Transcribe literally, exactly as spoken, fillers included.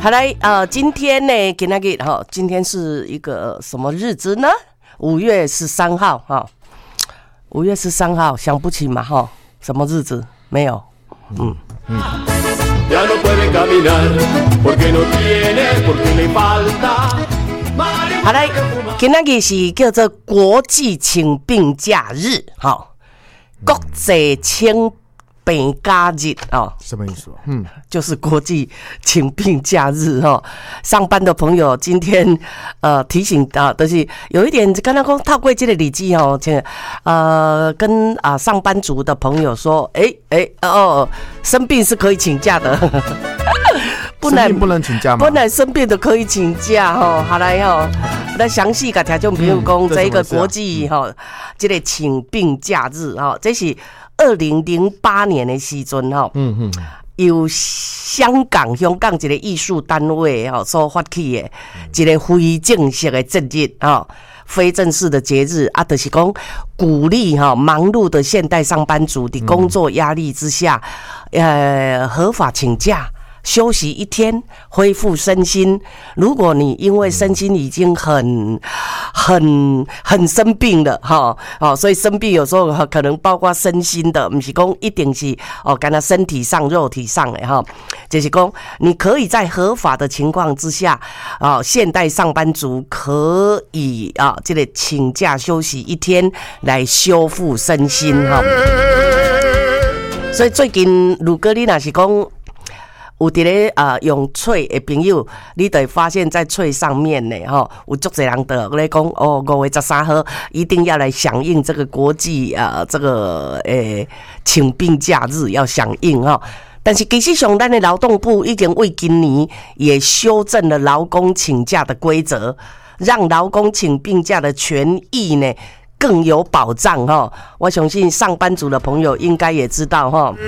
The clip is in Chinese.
好来，呃，今天呢，今天给哈，今天是一个什么日子呢？五月十三号哈，五月十三号，想不起嘛哈，什么日子？没有，嗯嗯。好来，今天给是叫做国际请病假日，哈，国际请病假日哦， 什么意思？嗯， 就是国际请病假日哦。上班的朋友今天呃提醒啊，就是有一点刚刚讲透过这个日子哦，呃跟啊上班族的朋友说，哎哎哦，生病是可以请假的。 不能不能请假吗？ 本来生病的可以请假哦。好来哦，来详细给听众朋友讲这个国际哈，这个请病假日哈，这是二零零八年的时阵哈，嗯嗯，由香港香港一个艺术单位哈所发起的一个非正式的节日哈。非正式的节日啊，就是讲鼓励哈忙碌的现代上班族的工作压力之下，呃，合法请假。休息一天，恢复身心。如果你因为身心已经很、很、很生病了，哈，哦，所以生病有时候可能包括身心的，不是讲一定是哦，干他身体上、肉体上的哈，就是讲你可以在合法的情况之下，啊、哦，现代上班族可以啊、哦，这个请假休息一天来修复身心哈。所以最近如果你若是讲，有伫咧啊用喙的朋友，你就会发现在喙上面呢，吼，有足侪人就咧讲哦，五月十三号一定要来响应这个国际啊、呃、这个诶请病假日要响应哈。但是其实上，咱的劳动部已经为今年也修正了劳工请假的规则，让劳工请病假的权益呢更有保障哈。我相信上班族的朋友应该也知道哈。